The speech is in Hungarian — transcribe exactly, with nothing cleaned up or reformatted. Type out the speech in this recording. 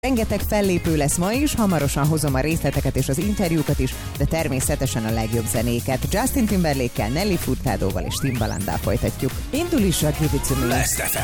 Rengeteg fellépő lesz ma is, hamarosan hozom a részleteket és az interjúkat is, de természetesen a legjobb zenéket. Justin Timberlake-kel, Nelly Furtadóval és Timbalanddal folytatjuk. Indul is a Give It To Me.